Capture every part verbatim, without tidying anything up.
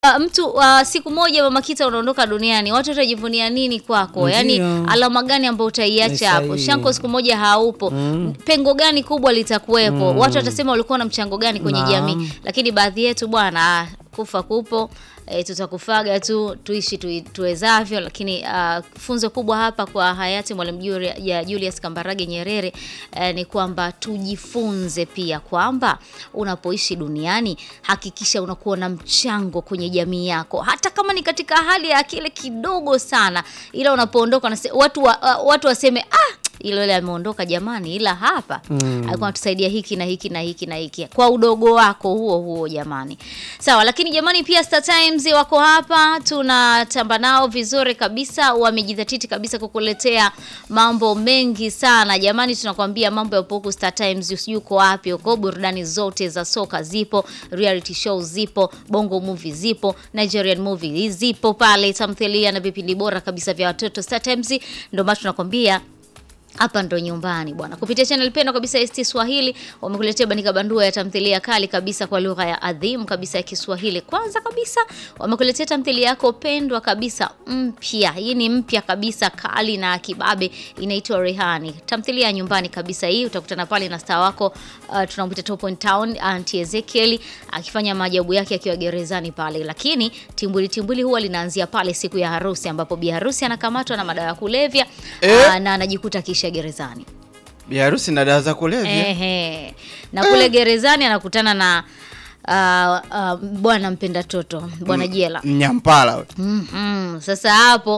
Uh, mtu uh, siku moja Mama Kita unaondoka duniani, watu watajivunia nini kwako? Yaani alama gani ambayo utaiacha hapo? Shanko siku moja haupo. Mm. Pengo gani kubwa litakuwepo? Mm. Watu watasema ulikuwa na mchango gani kwenye jamii? Lakini baadhi yetu bwana, kufa kupo, e, tutakufaga tu, tuishi tu, tuwezavyo. Lakini uh, funzo kubwa hapa kwa hayati Mwalimu ya Julius Kambarage Nyerere uh, ni kwamba tujifunze pia kwamba unapoishi duniani hakikisha unakuwa na mchango kwenye jamii yako, hata kama ni katika hali ya kile kidogo sana, ila unapoondoka watu wa, watu waseme ah ilo ile ameondoka jamani, ila hapa mm. alikuwa anatusaidia hiki na hiki na hiki na hiki, kwa udogo wako huo huo jamani. Sawa, lakini jamani pia Star Times wako hapa, tunatamba nao vizuri kabisa, wamejidhatiti kabisa kukuletea mambo mengi sana jamani. Tunakwambia mambo ya huko Star Times, usiyuko wapi huko, burudani zote za soka zipo, reality shows zipo, bongo movie zipo, Nigerian movie zipo pale, tamthilia na vipindi bora kabisa vya watoto. Star Times ndio maana tunakwambia hapa ndo nyumbani bwana. Kupitia channel pendo kabisa S T Swahili wamekuletea Banika Bandua ya tamthilia kali kabisa kwa lugha ya adhimu kabisa ya Kiswahili. Kwanza kabisa wamekuletea tamthilia yako pendwa kabisa mpya. Hii ni mpya kabisa, kali na kibabe, inaitwa Rehani. Tamthilia ya nyumbani kabisa hii, utakutana pale na star wako uh, tunamwita Top in Town Auntie Ezekiel akifanya maajabu yake akiwa gerezani pale. Lakini timbuli timbuli huwa linaanzia pale siku ya harusi, ambapo bi harusi anakamatwa na madawa ya kulevya eh? uh, na anajikuta kisha gerezani. Bi harusi na dawa za kulevya. Ehe. Na kule eh. gerezani anakutana na uh, uh, bwana mpenda toto, bwana Jela. Mnyampala. Mhm. Sasa hapo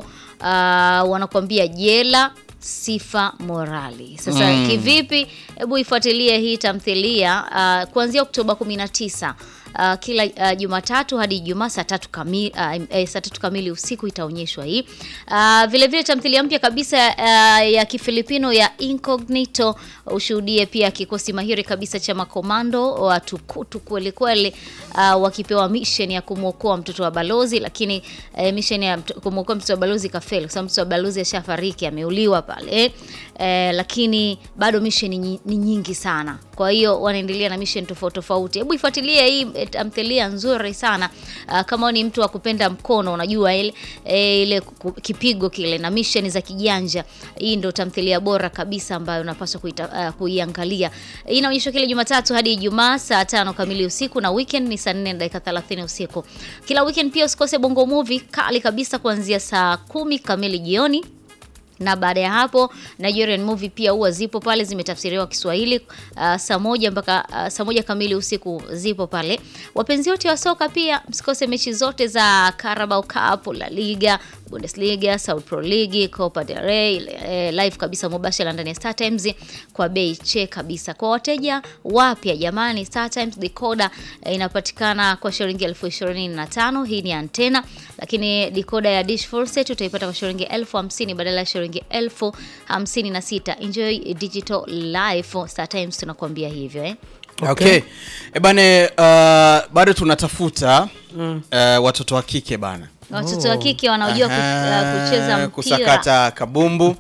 uh, wanakuambia Jela Sifa Morali. Sasa mm. kivipi? Hebu ifuatilie hii tamthilia uh, kuanzia Oktoba kumi na tisa. Uh, kila uh, Jumatatu hadi Ijumaa saa tatu kamili uh, eh, saa tatu kamili usiku itaonyeshwa hii. Uh, vile vile tamthilia mpya kabisa uh, ya Kifilipino ya Incognito, ushuhudie pia kikosi mahiri kabisa cha makomando watukutu kweli kweli, uh, wakipewa mission ya kumuokoa mtoto wa balozi. Lakini uh, mission ya kumuokoa mtoto wa balozi kafeli, kwa sababu mtoto wa balozi ashafariki, ameuliwa pale. Uh, lakini bado mission ni, ni nyingi sana, kwa hiyo wanaendelea na mission tofauti tofauti. Hebu ifuatilie hii tamthilia nzuri sana. Uh, kama ni mtu wa kupenda mkono, unajua ile e, ile kipigo kile na mission za kijanja, hii ndio tamthilia bora kabisa ambayo unapaswa uh, kuiangalia. Hii inaonyeshwa kila Jumatatu hadi Ijumaa saa tano kamili usiku, na weekend ni saa nne na dakika thelathini usiku. Kila weekend pia usikose bongo movie kali kabisa kuanzia saa kumi kamili jioni. Na baada ya hapo Nigerian movie pia huwa zipo pale, zimetafsiriwa Kiswahili uh, saa moja mpaka uh, saa moja kamili usiku zipo pale. Wapenzi wote wa soka pia msikose mechi zote za Carabao Cup, La Liga, Bundesliga, Saudi Pro League, Copa del Rey eh, live kabisa mubashara ndani ya Star Times kwa bei che kabisa. Kwa wateja wapya jamani, Star Times decoder eh, inapatikana kwa shilingi elfu ishirini na tano. Hii ni antena, lakini decoder ya dish full set utaipata kwa shilingi elfu hamsini badala ya shilingi elfu hamsini na sita. Enjoy digital life, Star Times tunakuambia hivyo eh. Okay. Okay. E bane, uh, bado tunatafuta mm. uh, watoto wa kike bana. Watoto wa kike wanaojua uh, kucheza mpira, kusakata kabumbu.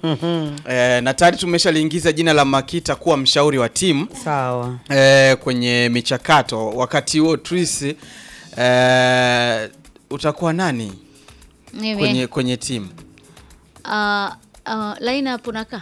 e, na tayari tumeshaliingiza jina la Makita kuwa mshauri wa timu. Sawa. E, kwenye michakato. Wakati huo Tris e, utakuwa nani Nime. kwenye kwenye timu? Uh, uh, line up unaka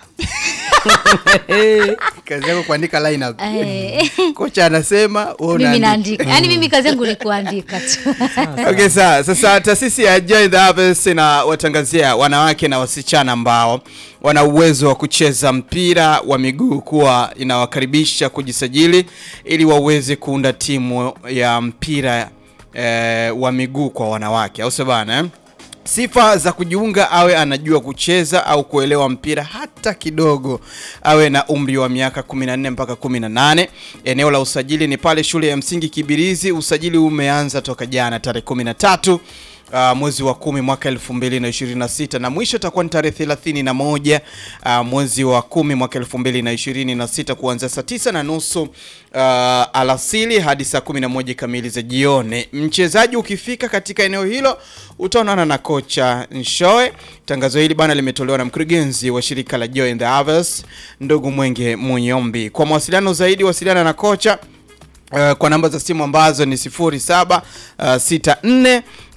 kazi yako kuandika line up. Kocha anasema wewe mimi naandika. Yaani mimi kazi yangu ni kuandika tu. Okay, sawa. Sasa taasisi ya Joy the Harvest na watangazia wanawake na wasichana ambao wana uwezo wa kucheza mpira wa miguu kuwa inawakaribisha kujisajili ili waweze kuunda timu ya mpira eh, wa miguu kwa wanawake. Au sabana eh? Sifa za kujiunga: awe anajua kucheza au kuelewa mpira hata kidogo, awe na umri wa miaka kumi na nne mpaka kumi na nane. Eneo la usajili ni pale shule ya msingi Kibirizi. Usajili umeanza toka jana tarehe kumi na tatu Uh, mwezi wa kumi mwaka elfu mbili na ishirini na sita, na mwisho itakuwa ni tarehe thelathini na moja uh, mwezi wa kumi mwaka elfu mbili na ishirini na sita, kuanzia saa tisa na nusu uh, alasiri hadi saa kumi na moja kamili za jioni. Mchezaji ukifika katika eneo hilo utaonana na kocha Nshoe. Tangazo hili bana limetolewa na mkurugenzi wa shirika la Joy the Harvest, ndugu Mwenge Munyombi. Kwa mawasiliano zaidi wasiliana na kocha uh, kwa namba za simu ambazo ni sifuri saba sita nne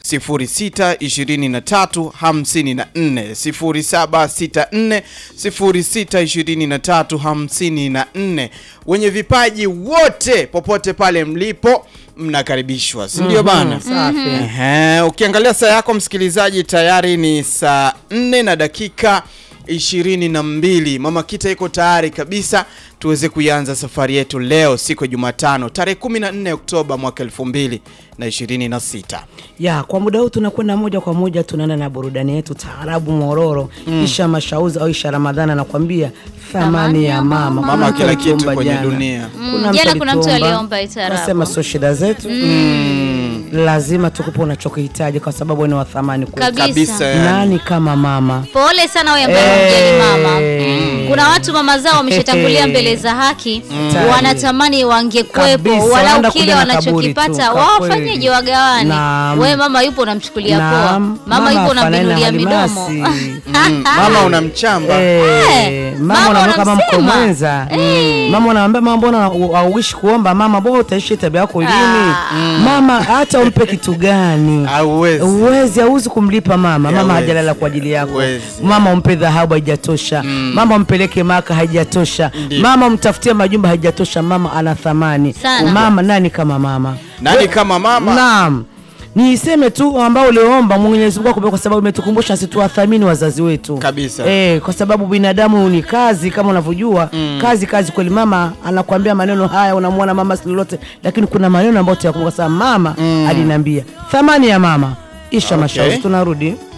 sifuri sita ishirini na tatu hamsini na nne sifuri saba sita nne sifuri sita ishirini na tatu hamsini na nne. Wenye vipaji wote popote pale mlipo mnakaribishwa, si ndio bana? Safi. Ehe, ukiangalia saa yako msikilizaji tayari ni saa nne na dakika ishirini na mbili. Mama Kita iko tayari kabisa tuweze kuanza safari yetu leo siku ya Jumatano tarehe kumi na nne Oktoba mwaka elfu mbili na ishirini na sita. Ya, kwa muda huu tunakwenda moja kwa moja tunaenda na burudani yetu taarabu mororo mm. Isha Mashauzi au Isha Ramadhani anakuambia thamani ya mama. Mama kila kitu kwenye jana. Dunia. Mm, jana kuna mtu aliomba itarabu. Nasema sio shida zetu. Mm. Lazima tukupe unachokuhitaji kwa sababu ni wa thamani kwetu. Kabisa. Nani kama mama? Pole sana wewe ambaye unamjali mama. Mm. Kuna watu mama zao wameshatangulia mbele za haki, mm. wanatamani wangekuepo wala kile wanachokipata wafanyeje wagawane. Wewe mama yupo unamchukulia poa. Mama, mama yupo unambinulia midomo. mm. Mama unamchamba. Eh, mama unamweka kama mkomwenza. Mm. Mama unamwambia mama mbona hauishi kuomba mama bora utaishi tabia yako lini? Mm. Mama hata umpe kitu gani? Hauwezi. Uwezi hauwezi kumlipa mama. Mama hajalala kwa ajili yako. Mama umpe dhahabu haijatosha. Mm. Mama umpeleke Maka haijatosha. Mama umtafutie majumba haijatosha. Mama ana thamani. Mama nani kama mama? Nani We, kama mama? Naam. Niseme tu ambao uliomba Mwenyezi Mungu akupe kwa sababu umetukumbusha sisi tuwathamini wazazi wetu. Kabisa. Eh, kwa sababu binadamu ni kazi kama unavyojua. Mm. Kazi kazi kweli mama anakuambia maneno haya unamwona mama si lolote lakini kuna maneno ambayo tuyakumbuka sana mama mm. aliniambia. Thamani ya mama. Isha okay. Mashauzi tunarudi.